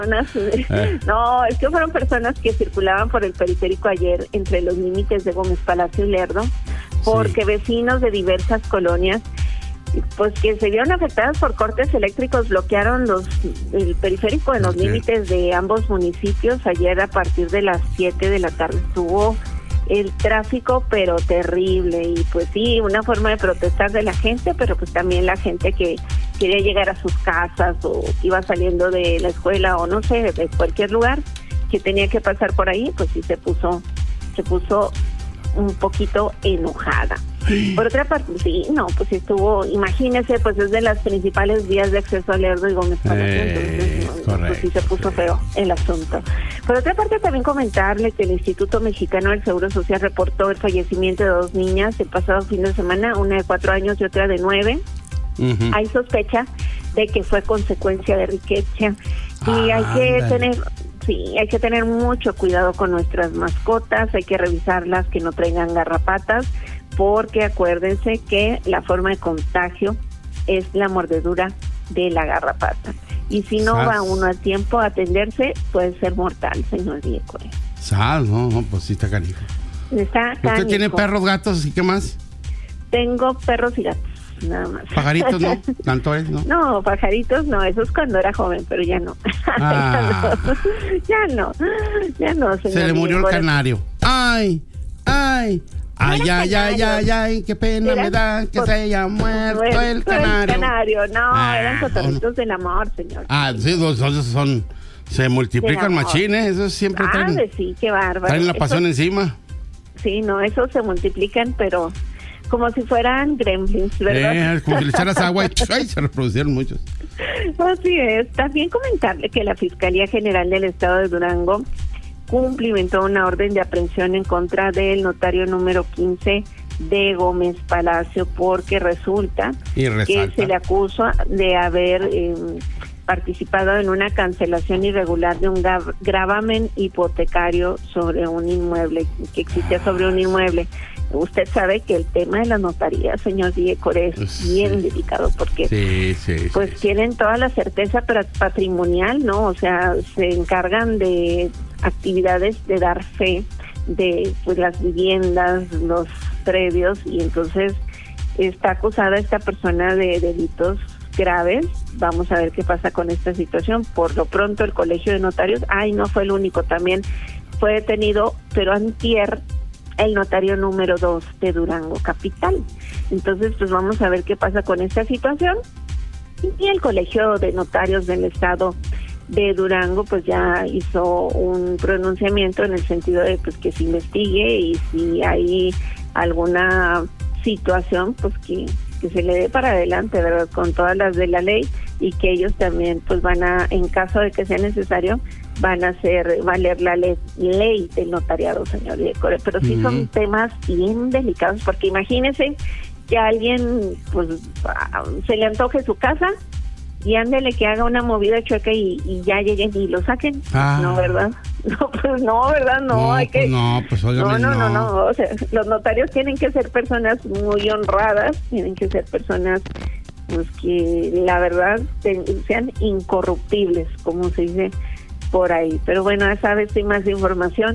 No, es que fueron personas que circulaban por el periférico ayer entre los límites de Gómez Palacio y Lerdo, porque vecinos de diversas colonias, pues que se vieron afectadas por cortes eléctricos, bloquearon el periférico en los límites de ambos municipios. Ayer a partir de las 7 de la tarde estuvo el tráfico pero terrible, y pues sí, una forma de protestar de la gente, pero pues también la gente que quería llegar a sus casas o iba saliendo de la escuela o no sé, de cualquier lugar que tenía que pasar por ahí, pues sí se puso un poquito enojada. Por otra parte, sí, no, pues estuvo, imagínese, pues es de las principales vías de acceso a Lerdo y Gómez Palacio, entonces pues sí se puso feo el asunto. Por otra parte, también comentarle que el Instituto Mexicano del Seguro Social reportó el fallecimiento de 2 niñas el pasado fin de semana, una de 4 años y otra de 9. Hay sospecha de que fue consecuencia de riqueza, y hay que tener mucho cuidado con nuestras mascotas, hay que revisarlas que no traigan garrapatas, porque acuérdense que la forma de contagio es la mordedura de la garrapata. Y si no va uno a tiempo a atenderse, puede ser mortal, señor Diego. No, pues sí está canijo. ¿Usted tiene perros, gatos y qué más? Tengo perros y gatos, nada más. ¿Pajaritos no? ¿Cantores no? No, pajaritos no, eso es cuando era joven, pero ya no. Ya no, señor. Se le murió el canario. ¡Ay! Ay, qué pena me da que se haya muerto el canario. No, eran cotorritos del amor, señor. Sí, esos se multiplican machines, esos siempre traen. Sí, qué bárbaro. Traen la pasión encima. Sí, no, esos se multiplican, pero como si fueran gremlins, ¿verdad? Como si le echaras agua y se reproducieron muchos. Así es. También comentarle que la Fiscalía General del Estado de Durango cumplimentó una orden de aprehensión en contra del notario número 15 de Gómez Palacio, porque resulta que se le acusa de haber participado en una cancelación irregular de un gravamen hipotecario sobre un inmueble, que existía sobre un inmueble. Usted sabe que el tema de la notaría, señor Diego, es bien delicado, porque tienen toda la certeza patrimonial, ¿no? O sea, se encargan de actividades de dar fe de pues las viviendas, los predios, y entonces está acusada esta persona de delitos graves. Vamos a ver qué pasa con esta situación. Por lo pronto el Colegio de Notarios, no fue el único, también fue detenido, pero antier, el notario número 2 de Durango Capital. Entonces pues vamos a ver qué pasa con esta situación. Y el Colegio de Notarios del Estado de Durango pues ya hizo un pronunciamiento en el sentido de pues que se investigue, y si hay alguna situación pues que se le dé para adelante, ¿verdad?, con todas las de la ley, y que ellos también pues van a, en caso de que sea necesario, van a hacer valer la ley del notariado, señor Diego. Pero sí son temas bien delicados, porque imagínese que a alguien pues se le antoje su casa y ándele que haga una movida chueca y ya lleguen y lo saquen. No, ¿verdad? No, pues no, ¿verdad? No, hay que... No, pues óigame, no. O sea, los notarios tienen que ser personas muy honradas, tienen que ser personas pues que la verdad sean incorruptibles, como se dice por ahí. Pero bueno, ya sabes, hay más información,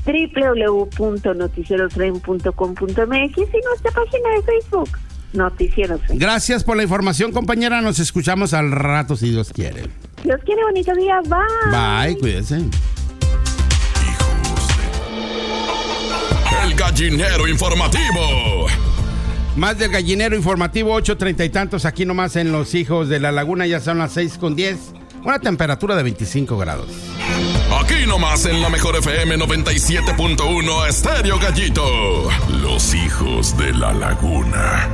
www.noticierosren.com.mx y nuestra página de Facebook, Noticieros Ren. Gracias por la información, compañera. Nos escuchamos al rato, si Dios quiere. Dios quiere, bonito día. Bye. Bye, cuídense. El gallinero informativo. Más del gallinero informativo, 8:30 y tantos, aquí nomás en Los Hijos de la Laguna. Ya son las 6:10. Una temperatura de 25 grados. Aquí nomás en la mejor FM 97.1 Estéreo Gallito. Los Hijos de la Laguna.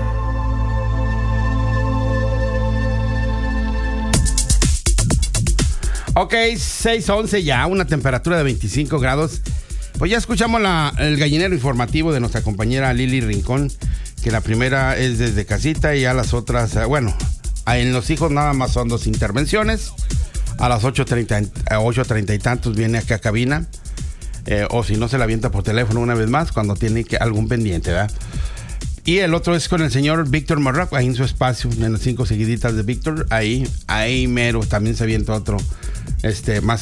Ok, 6:11 ya, una temperatura de 25 grados. Pues ya escuchamos el gallinero informativo de nuestra compañera Lili Rincón, que la primera es desde casita, y ya las otras, en Los Hijos nada más son 2 intervenciones. A las 8:30 y tantos viene acá a cabina, o si no se la avienta por teléfono una vez más cuando tiene algún pendiente, ¿verdad? Y el otro es con el señor Víctor Marroc, ahí en su espacio, en las 5 seguiditas de Víctor, ahí mero, también se avienta otro más